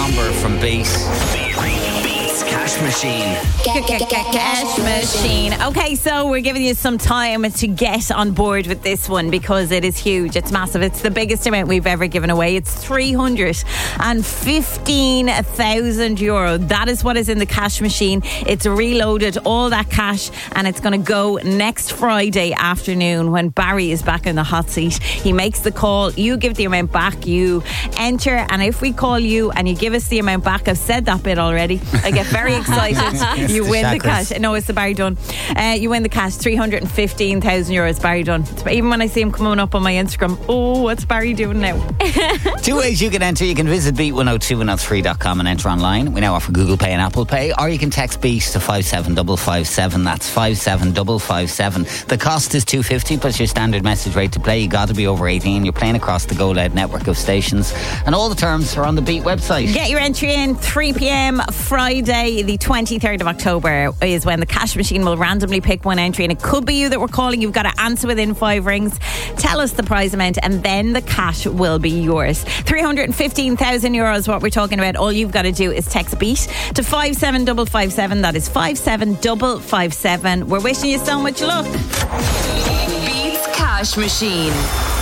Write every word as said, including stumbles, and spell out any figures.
Amber from Beat. Beats Cash Machine. Cash Machine. Okay, so we're giving you some time to get on board with this one because it is huge. It's massive. It's the biggest amount we've ever given away. It's three hundred fifteen thousand euro. That is what is in the cash machine. It's reloaded all that cash and it's going to go next Friday afternoon when Barry is back in the hot seat. He makes the call. You give the amount back. You enter, and if we call you and you give us the amount back, I've said that bit already. I get very excited. You win the cash. No, it's the Barry Dunn. Uh, you win the cash. three hundred fifteen thousand euros. Barry Dunn. Even when I see him coming up on my Instagram, oh, what's Barry doing now? Two ways you can enter. You can visit beat one oh two one oh three dot com and enter online. We now offer Google Pay and Apple Pay, or you can text Beat to five seven five five seven. That's five seven five five seven. The cost is two fifty plus your standard message rate to play. You got to be over eighteen. You're playing across the Go Loud network of stations, and all the terms are on the Beat website. Get your entry in. three p.m. Friday the twenty-third of October is when the cash machine will randomly pick one entry, and it could be you that we're calling. You've got to answer within five rings. Tell us the prize amount and then the cash will be yours. three hundred fifteen thousand euros what we're talking about. All you've got to do is text Beat to five seven five five seven. That is five seven five five seven. We're wishing you so much luck. Beats Cash Machine.